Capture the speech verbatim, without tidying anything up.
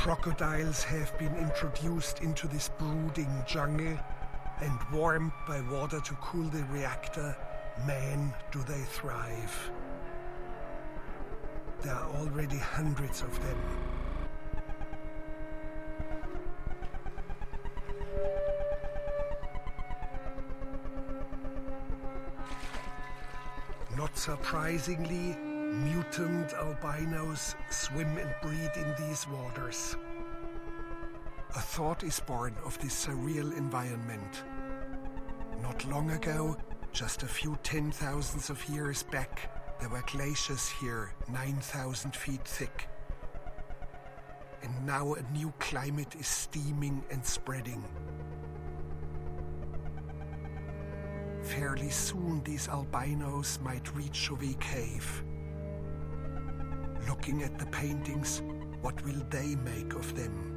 Crocodiles have been introduced into this brooding jungle, and warmed by water to cool the reactor, man, do they thrive. There are already hundreds of them. Not surprisingly, mutant albinos swim and breed in these waters. A thought is born of this surreal environment. Not long ago, just a few ten thousands of years back, there were glaciers here, nine thousand feet thick. And now a new climate is steaming and spreading. Fairly soon these albinos might reach Chauvet Cave. Looking at the paintings, what will they make of them?